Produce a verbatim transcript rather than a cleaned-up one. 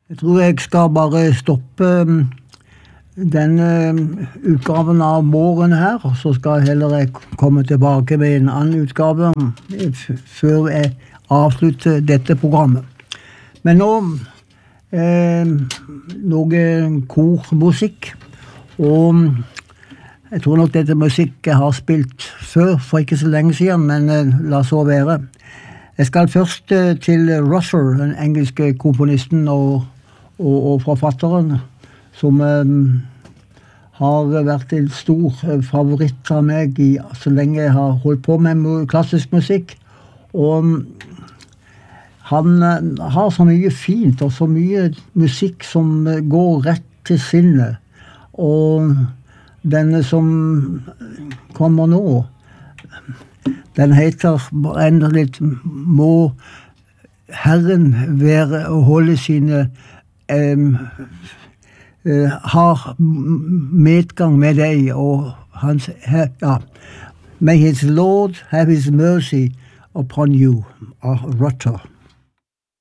Jeg tror jeg skal bare stoppe denne utgaven av våren her, og så skal jeg heller jeg komme tilbake med en annen utgave før jeg avslutter dette programmet. Men nå eh, noe kormusikk, og jeg tror nok dette musikk jeg har spilt før, for ikke så lenge siden, men eh, la så være. Jeg skal først eh, til Russer, den engelske komponisten og, og, og forfatteren, som eh, har vært en stor favoritt av meg i, så lenge jeg har holdt på med klassisk musikk. Og han har så mye fint og så mye musikk som går rett til sinnet. Og denne som kommer nå, den heter enda litt Må Herren være og holde sine um, uh, har medgang med deg, og hans, ja, May his Lord have his mercy upon you, a Rutter.